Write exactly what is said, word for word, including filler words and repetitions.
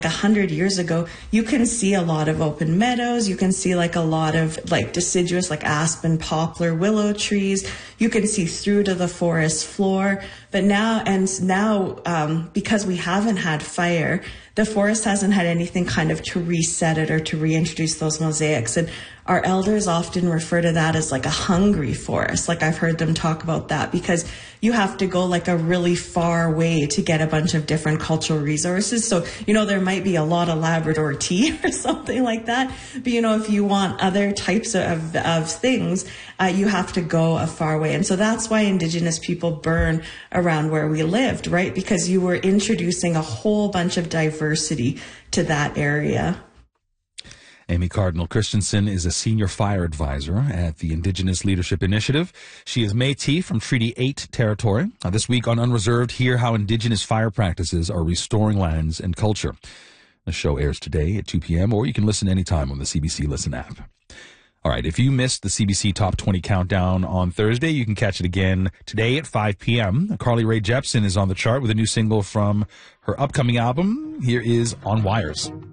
a hundred years ago, you can see a lot of open meadows. You can see like a lot of like deciduous, like aspen, poplar, willow trees. You can see through to the forest floor. But now, and now, um, because we haven't had fire, the forest hasn't had anything kind of to reset it or to reintroduce those mosaics. And our elders often refer to that as like a hungry forest. Like I've heard them talk about that, because you have to go like a really far way to get a bunch of different cultural resources. So, you know, there might be a lot of Labrador tea or something like that. But, you know, if you want other types of, of things, uh, you have to go a far way. And so that's why Indigenous people burn around where we lived, right? Because you were introducing a whole bunch of diversity to that area. Amy Cardinal Christensen is a senior fire advisor at the Indigenous Leadership Initiative. She is Métis from Treaty eight territory. Now, this week on Unreserved, hear how Indigenous fire practices are restoring lands and culture. The show airs today at two p.m., or you can listen anytime on the C B C Listen app. All right, if you missed the C B C Top twenty Countdown on Thursday, you can catch it again today at five p.m. Carly Rae Jepsen is on the chart with a new single from her upcoming album. Here is On Wires.